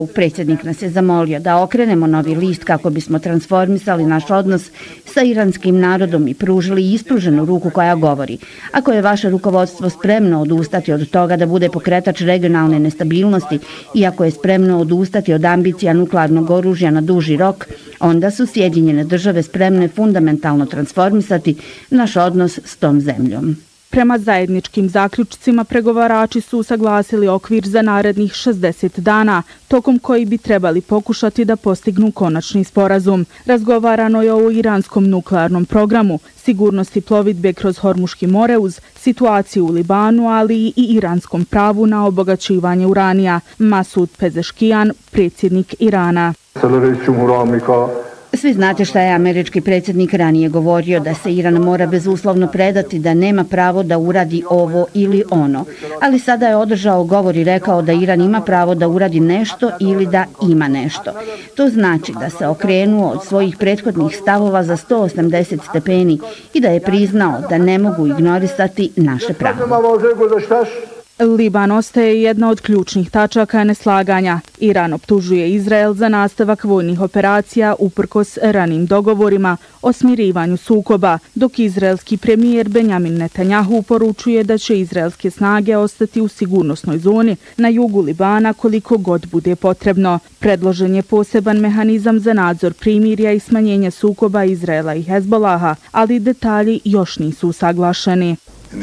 Predsjednik nas je zamolio da okrenemo novi list kako bismo transformisali naš odnos sa iranskim narodom i pružili ispruženu ruku koja govori: ako je vaše rukovodstvo spremno odustati od toga da bude pokretač regionalne nestabilnosti i ako je spremno odustati od ambicija nuklearnog oružja na duži rok, onda su Sjedinjene države spremne fundamentalno transformisati naš odnos s tom zemljom. Prema zajedničkim zaključcima pregovarači su usaglasili okvir za narednih 60 dana, tokom koji bi trebali pokušati da postignu konačni sporazum. Razgovarano je o iranskom nuklearnom programu, sigurnosti plovidbe kroz Hormuški moreuz, situaciju u Libanu, ali i iranskom pravu na obogaćivanje uranija. Masud Pezeškijan, predsjednik Irana. Svi znate šta je američki predsjednik ranije govorio, da se Iran mora bezuslovno predati, da nema pravo da uradi ovo ili ono. Ali sada je održao govor i rekao da Iran ima pravo da uradi nešto ili da ima nešto. To znači da se okrenuo od svojih prethodnih stavova za 180 stepeni i da je priznao da ne mogu ignorisati naše pravo. Liban ostaje jedna od ključnih tačaka neslaganja. Iran optužuje Izrael za nastavak vojnih operacija uprkos ranim dogovorima o smirivanju sukoba, dok izraelski premijer Benjamin Netanjahu poručuje da će izraelske snage ostati u sigurnosnoj zoni na jugu Libana koliko god bude potrebno. Predložen je poseban mehanizam za nadzor primirja i smanjenja sukoba Izraela i Hezbolaha, ali detalji još nisu usaglašeni.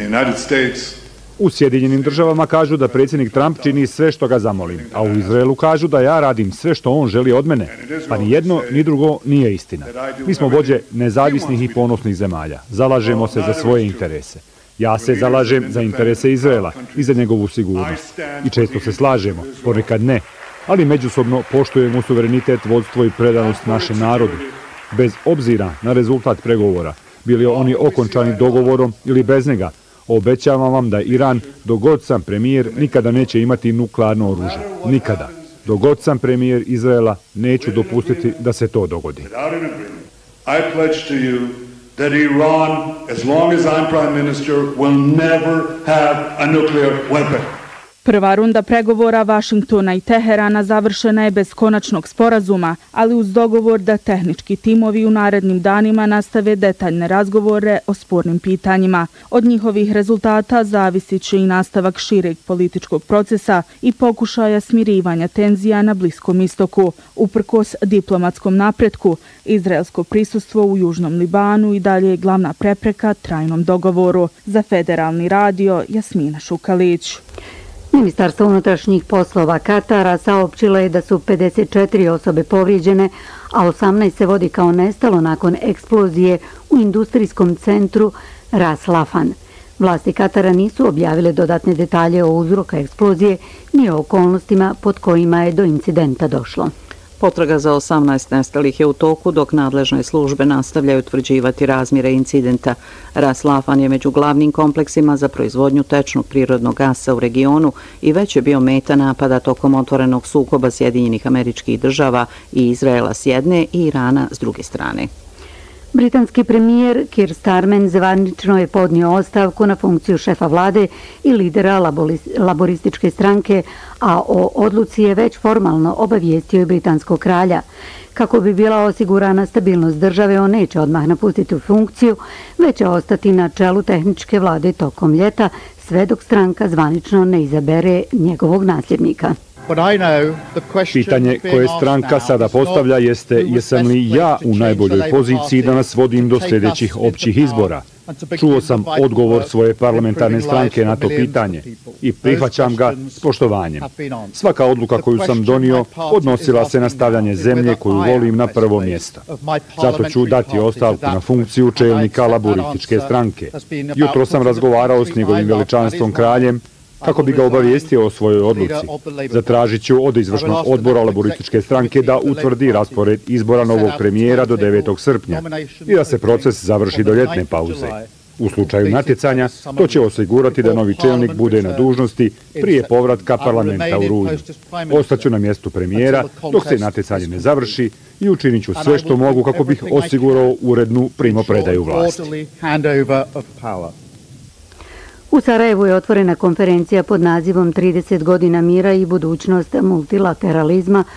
U Sjedinjenim državama kažu da predsjednik Trump čini sve što ga zamolim, a u Izraelu kažu da ja radim sve što on želi od mene. Pa ni jedno ni drugo nije istina. Mi smo vođe nezavisnih i ponosnih zemalja. Zalažemo se za svoje interese. Ja se zalažem za interese Izraela i za njegovu sigurnost. I često se slažemo, ponekad ne, ali međusobno poštujemo suverenitet, vodstvo i predanost našem narodu. Bez obzira na rezultat pregovora, bili oni okončani dogovorom ili bez njega, obećavam vam da Iran, dok god sam premijer, nikada neće imati nuklearno oružje. Nikada. Dok god sam premijer Izraela, neću dopustiti da se to dogodi. I pledge to you that Iran, as long as I'm prime minister, will never have a nuclear weapon. Prva runda pregovora Vašingtona i Teherana završena je bez konačnog sporazuma, ali uz dogovor da tehnički timovi u narednim danima nastave detaljne razgovore o spornim pitanjima. Od njihovih rezultata zavisit će i nastavak šireg političkog procesa i pokušaja smirivanja tenzija na Bliskom istoku. Uprkos diplomatskom napretku, izraelsko prisustvo u Južnom Libanu i dalje je glavna prepreka trajnom dogovoru. Za Federalni radio, Jasmina Šukalić. Ministarstvo unutrašnjih poslova Katara saopćilo je da su 54 osobe povrijeđene, a 18 se vodi kao nestalo nakon eksplozije u industrijskom centru Ras Lafan. Vlasti Katara nisu objavile dodatne detalje o uzroku eksplozije ni o okolnostima pod kojima je do incidenta došlo. Potraga za 18 nestalih je u toku, dok nadležne službe nastavljaju utvrđivati razmjere incidenta. Ras Lafan je među glavnim kompleksima za proizvodnju tečnog prirodnog gasa u regionu i već je bio meta napada tokom otvorenog sukoba Sjedinjenih Američkih Država i Izraela s jedne i Irana s druge strane. Britanski premijer Keir Starmer zvanično je podnio ostavku na funkciju šefa vlade i lidera laborističke stranke, a o odluci je već formalno obavijestio i britanskog kralja. Kako bi bila osigurana stabilnost države, on neće odmah napustiti funkciju, već će ostati na čelu tehničke vlade tokom ljeta, sve dok stranka zvanično ne izabere njegovog nasljednika. Pitanje koje stranka sada postavlja jeste jesam li ja u najboljoj poziciji da nas vodim do sljedećih općih izbora. Čuo sam odgovor svoje parlamentarne stranke na to pitanje i prihvaćam ga s poštovanjem. Svaka odluka koju sam donio odnosila se na stavljanje zemlje koju volim na prvo mjesto. Zato ću dati ostavku na funkciju čelnika laborističke stranke. Jutro sam razgovarao s njegovim veličanstvom kraljem kako bi ga obavijestio o svojoj odluci. Zatražit ću od izvršnog odbora laborističke stranke da utvrdi raspored izbora novog premijera do 9. srpnja i da se proces završi do ljetne pauze. U slučaju natjecanja, to će osigurati da novi čelnik bude na dužnosti prije povratka parlamenta u rujnu. Ostaću na mjestu premijera dok se natjecanje ne završi i učinit ću sve što mogu kako bih osigurao urednu primopredaju vlasti. U Sarajevu je otvorena konferencija pod nazivom 30 godina mira i budućnost multilateralizma